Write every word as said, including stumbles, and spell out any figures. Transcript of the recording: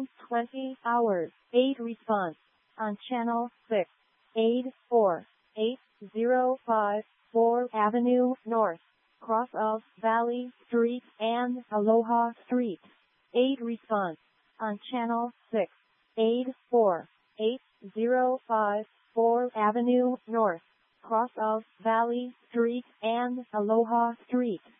within twenty hours. eight response on channel six. eight four eight zero five four Avenue North, cross of Valley Street and Aloha Street. eight response on channel six. eight four eight zero five four Avenue North, cross of Valley Street and Aloha Street.